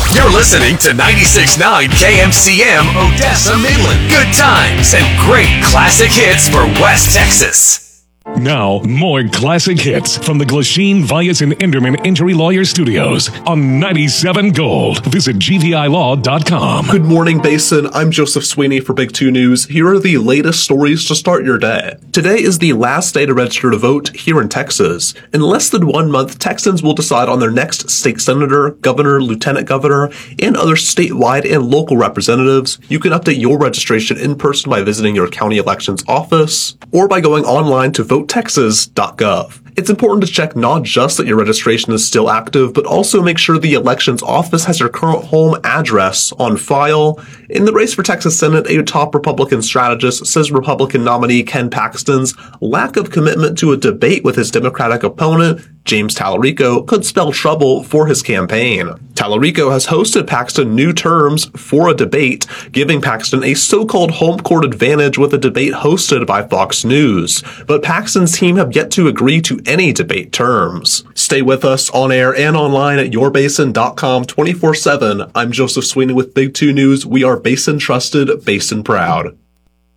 You're listening to 96.9 KMCM Odessa Midland. Good times and great classic hits for West Texas. Now, more classic hits from the Glasheen, Vyas, and Enderman Injury Lawyer Studios on 97 Gold. Visit gvilaw.com. Good morning, Basin. I'm Joseph Sweeney for Big 2 News. Here are the latest stories to start your day. Today is the last day to register to vote here in Texas. In less than 1 month, Texans will decide on their next state senator, governor, lieutenant governor, and other statewide and local representatives. You can update your registration in person by visiting your county elections office or by going online to votetexas.gov. It's important to check not just that your registration is still active, but also make sure the elections office has your current home address on file. In the race for Texas Senate, a top Republican strategist says Republican nominee Ken Paxton's lack of commitment to a debate with his Democratic opponent, James Tallarico, could spell trouble for his campaign. Tallarico has hosted Paxton new terms for a debate, giving Paxton a so-called home court advantage with a debate hosted by Fox News. But Paxton's team have yet to agree to any debate terms. Stay with us on air and online at yourbasin.com 24/7. I'm Joseph Sweeney with Big 2 News. We are Basin trusted, Basin proud.